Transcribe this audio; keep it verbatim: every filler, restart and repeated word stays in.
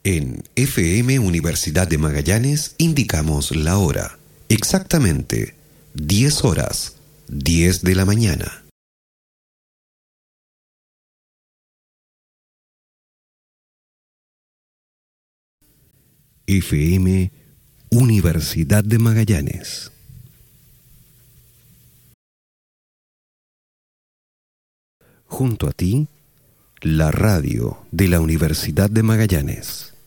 En F M Universidad de Magallanes indicamos la hora. Exactamente diez horas, diez de la mañana. F M Universidad de Magallanes. Junto a ti, la radio de la Universidad de Magallanes.